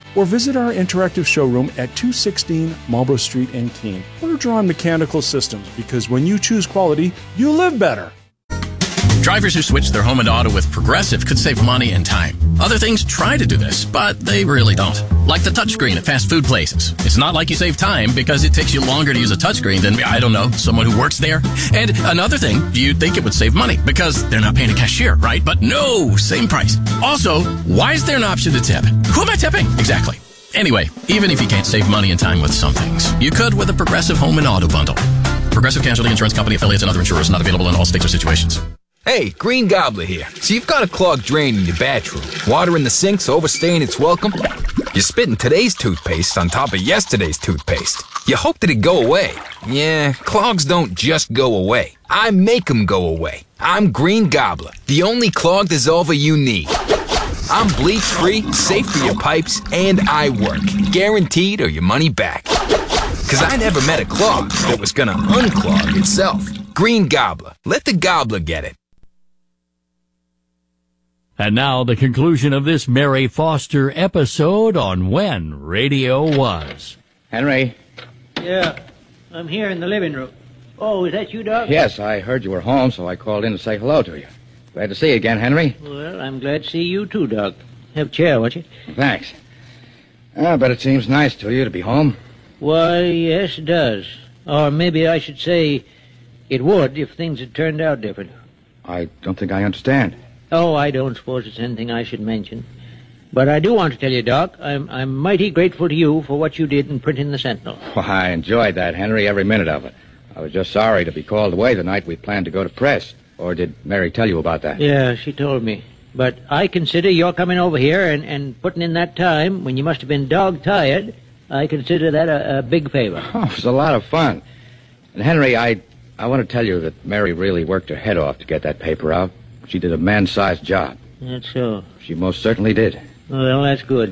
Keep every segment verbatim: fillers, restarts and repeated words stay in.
or visit our interactive showroom at two sixteen Marlborough Street in Keene. Order-Drawn Mechanical Systems, because when you choose quality, you live better. Drivers who switch their home and auto with Progressive could save money and time. Other things try to do this, but they really don't. Like the touchscreen at fast food places. It's not like you save time because it takes you longer to use a touchscreen than, I don't know, someone who works there. And another thing, you'd think it would save money because they're not paying a cashier, right? But no, same price. Also, why is there an option to tip? Who am I tipping? Exactly. Anyway, even if you can't save money and time with some things, you could with a Progressive Home and Auto Bundle. Progressive Casualty Insurance Company, affiliates, and other insurers not available in all states or situations. Hey, Green Gobbler here. So you've got a clogged drain in your bathroom. Water in the sink's overstaying its welcome. You're spitting today's toothpaste on top of yesterday's toothpaste. You hope that it go away. Yeah, clogs don't just go away. I make them go away. I'm Green Gobbler, the only clog dissolver you need. I'm bleach-free, safe for your pipes, and I work. Guaranteed or your money back. Because I never met a clog that was gonna unclog itself. Green Gobbler. Let the gobbler get it. And now the conclusion of this Mary Foster episode on When Radio Was. Henry? Yeah, I'm here in the living room. Oh, is that you, Doc? Yes, I heard you were home, so I called in to say hello to you. Glad to see you again, Henry. Well, I'm glad to see you too, Doc. Have a chair, won't you? Thanks. Ah, but it seems nice to you to be home. Why, yes, it does. Or maybe I should say it would if things had turned out different. I don't think I understand. Oh, I don't suppose it's anything I should mention. But I do want to tell you, Doc, I'm, I'm mighty grateful to you for what you did in printing the Sentinel. Well, I enjoyed that, Henry, every minute of it. I was just sorry to be called away the night we planned to go to press. Or did Mary tell you about that? Yeah, she told me. But I consider your coming over here and, and putting in that time when you must have been dog-tired, I consider that a, a big favor. Oh, it was a lot of fun. And, Henry, I, I want to tell you that Mary really worked her head off to get that paper out. She did a man-sized job. That's so. She most certainly did. Well, that's good.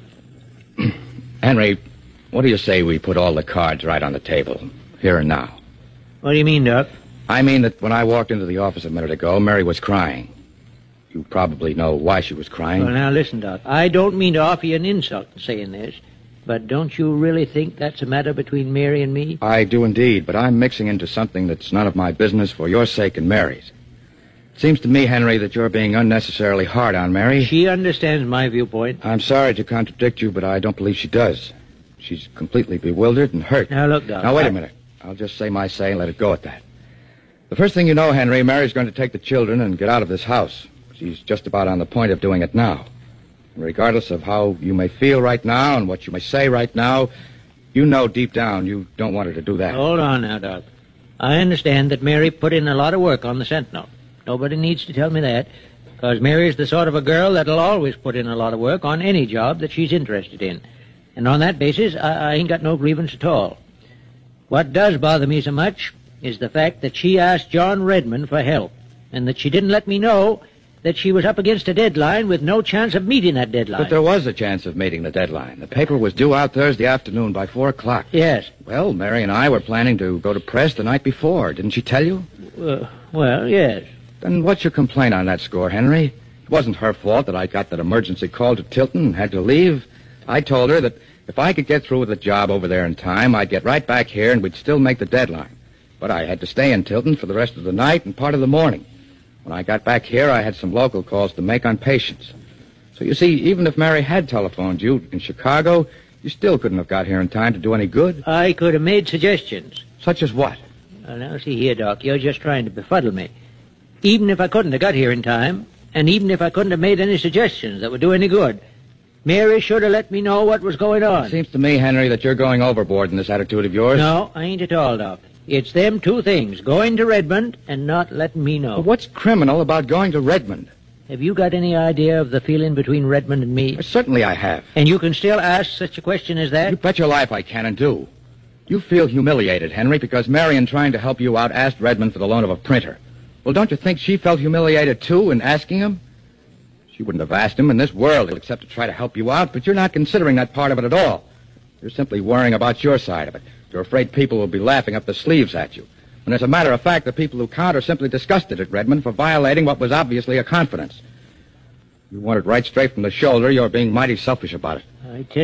Henry, what do you say we put all the cards right on the table, here and now? What do you mean, Doc? I mean that when I walked into the office a minute ago, Mary was crying. You probably know why she was crying. Well, now, listen, Doc. I don't mean to offer you an insult in saying this, but don't you really think that's a matter between Mary and me? I do indeed, but I'm mixing into something that's none of my business for your sake and Mary's. It seems to me, Henry, that you're being unnecessarily hard on Mary. She understands my viewpoint. I'm sorry to contradict you, but I don't believe she does. She's completely bewildered and hurt. Now, look, Doc. Now, wait I... a minute. I'll just say my say and let it go at that. The first thing you know, Henry, Mary's going to take the children and get out of this house. She's just about on the point of doing it now. And regardless of how you may feel right now and what you may say right now, you know deep down you don't want her to do that. Hold on now, Doc. I understand that Mary put in a lot of work on the Sentinel. Nobody needs to tell me that, because Mary's the sort of a girl that'll always put in a lot of work on any job that she's interested in. And on that basis, I, I ain't got no grievance at all. What does bother me so much is the fact that she asked John Redmond for help, and that she didn't let me know that she was up against a deadline with no chance of meeting that deadline. But there was a chance of meeting the deadline. The paper was due out Thursday afternoon by four o'clock. Yes. Well, Mary and I were planning to go to press the night before. Didn't she tell you? Uh, well, yes. Then what's your complaint on that score, Henry? It wasn't her fault that I got that emergency call to Tilton and had to leave. I told her that if I could get through with the job over there in time, I'd get right back here and we'd still make the deadline. But I had to stay in Tilton for the rest of the night and part of the morning. When I got back here, I had some local calls to make on patients. So you see, even if Mary had telephoned you in Chicago, you still couldn't have got here in time to do any good. I could have made suggestions. Such as what? Well, now, see here, Doc, you're just trying to befuddle me. Even if I couldn't have got here in time, and even if I couldn't have made any suggestions that would do any good, Mary should have let me know what was going on. It seems to me, Henry, that you're going overboard in this attitude of yours. No, I ain't at all, Doc. It's them two things, going to Redmond and not letting me know. Well, what's criminal about going to Redmond? Have you got any idea of the feeling between Redmond and me? Well, certainly I have. And you can still ask such a question as that? You bet your life I can and do. You feel humiliated, Henry, because Mary, in trying to help you out, asked Redmond for the loan of a printer. Well, don't you think she felt humiliated, too, in asking him? She wouldn't have asked him in this world except to try to help you out, but you're not considering that part of it at all. You're simply worrying about your side of it. You're afraid people will be laughing up their sleeves at you. And as a matter of fact, the people who count are simply disgusted at Redmond for violating what was obviously a confidence. You want it right straight from the shoulder. You're being mighty selfish about it. I tell